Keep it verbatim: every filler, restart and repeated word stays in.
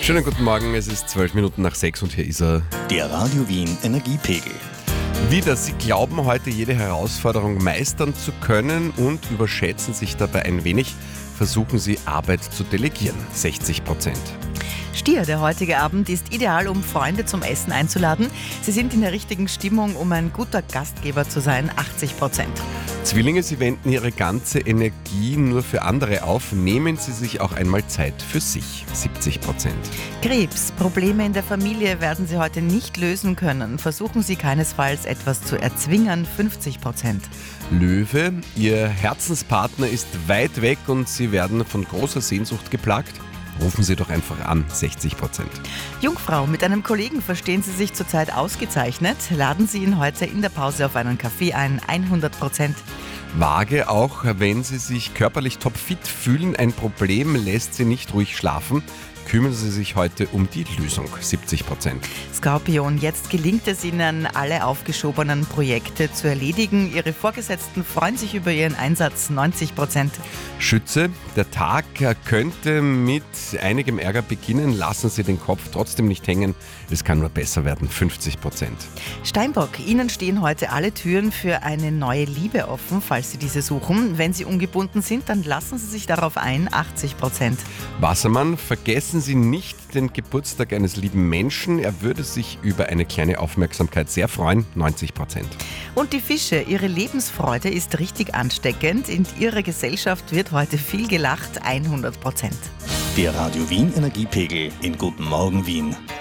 Schönen guten Morgen, es ist zwölf Minuten nach sechs und hier ist er. Der Radio Wien Energiepegel. Wieder, Sie glauben heute jede Herausforderung meistern zu können und überschätzen sich dabei ein wenig. Versuchen Sie Arbeit zu delegieren, sechzig Prozent. Stier, der heutige Abend ist ideal, um Freunde zum Essen einzuladen. Sie sind in der richtigen Stimmung, um ein guter Gastgeber zu sein, achtzig Prozent. Zwillinge, Sie wenden Ihre ganze Energie nur für andere auf. Nehmen Sie sich auch einmal Zeit für sich, siebzig Prozent. Krebs, Probleme in der Familie werden Sie heute nicht lösen können. Versuchen Sie keinesfalls etwas zu erzwingen, fünfzig Prozent. Löwe, Ihr Herzenspartner ist weit weg und Sie werden von großer Sehnsucht geplagt. Rufen Sie doch einfach an, sechzig Prozent. Jungfrau, mit einem Kollegen verstehen Sie sich zurzeit ausgezeichnet. Laden Sie ihn heute in der Pause auf einen Kaffee ein, hundert Prozent. Waage, auch wenn Sie sich körperlich topfit fühlen, ein Problem lässt Sie nicht ruhig schlafen. Kümmern Sie sich heute um die Lösung, siebzig Prozent. Skorpion, jetzt gelingt es Ihnen, alle aufgeschobenen Projekte zu erledigen. Ihre Vorgesetzten freuen sich über Ihren Einsatz, neunzig Prozent. Schütze, der Tag könnte mit einigem Ärger beginnen. Lassen Sie den Kopf trotzdem nicht hängen. Es kann nur besser werden, fünfzig Prozent. Steinbock, Ihnen stehen heute alle Türen für eine neue Liebe offen, falls Sie diese suchen. Wenn Sie ungebunden sind, dann lassen Sie sich darauf ein, achtzig Prozent. Wassermann, vergessen Sie nicht den Geburtstag eines lieben Menschen. Er würde sich über eine kleine Aufmerksamkeit sehr freuen, neunzig Prozent. Und die Fische, Ihre Lebensfreude ist richtig ansteckend. In Ihrer Gesellschaft wird heute viel gelacht, hundert Prozent. Der Radio Wien Energiepegel in Guten Morgen Wien.